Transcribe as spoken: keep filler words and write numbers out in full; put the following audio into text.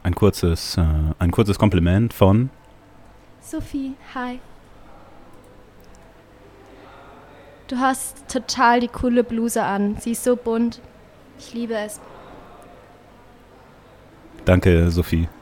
ein kurzes, äh, ein kurzes Kompliment von Sophie, hi. Du hast total die coole Bluse an. Sie ist so bunt. Ich liebe es. Danke, Sophie.